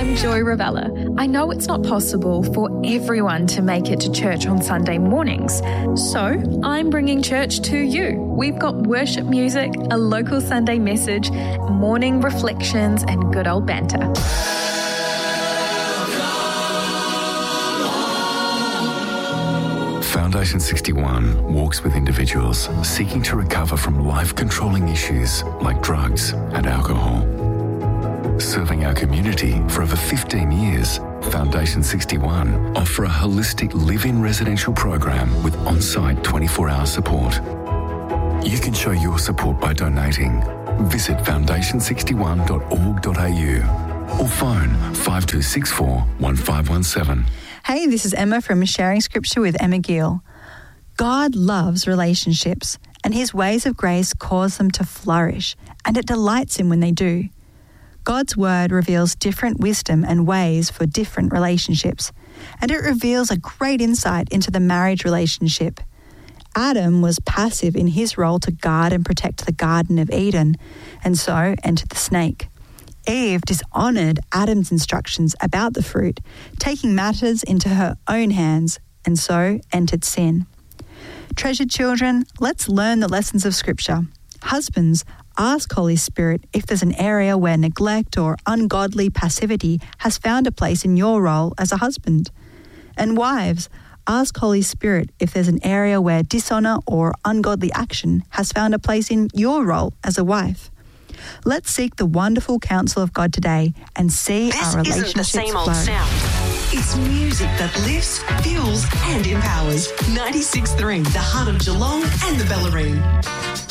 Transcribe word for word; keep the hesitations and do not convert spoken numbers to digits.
I'm Joy Ravella. I know it's not possible for everyone to make it to church on Sunday mornings, so I'm bringing church to you. We've got worship music, a local Sunday message, morning reflections, and good old banter. Foundation sixty-one walks with individuals seeking to recover from life-controlling issues like drugs and alcohol. Serving our community for over fifteen years, Foundation sixty-one offer a holistic live-in residential program with on-site twenty-four hour support. You can show your support by donating. Visit foundation sixty-one dot org dot a u or phone five two six four, one five one seven. Hey, this is Emma from Sharing Scripture with Emma Gill. God loves relationships, and his ways of grace cause them to flourish, and it delights him when they do. God's word reveals different wisdom and ways for different relationships, and it reveals a great insight into the marriage relationship. Adam was passive in his role to guard and protect the Garden of Eden, and so entered the snake. Eve dishonoured Adam's instructions about the fruit, taking matters into her own hands, and so entered sin. Treasured children, let's learn the lessons of Scripture. Husbands, ask Holy Spirit if there's an area where neglect or ungodly passivity has found a place in your role as a husband. And wives, ask Holy Spirit if there's an area where dishonour or ungodly action has found a place in your role as a wife. Let's seek the wonderful counsel of God today and see this our relationships isn't the same old flow. sound. It's music that lifts, fuels and empowers. ninety-six point three, the heart of Geelong and the Bellarine.